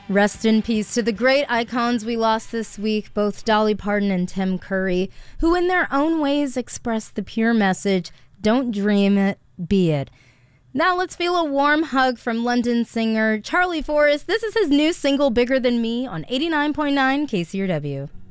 Rest in peace to the great icons we lost this week, both Dolly Parton and Tim Curry, who in their own ways expressed the pure message, don't dream it, be it. Now let's feel a warm hug from London singer Charlie Forrest. This is his new single, Bigger Than Me, on 89.9 KCRW.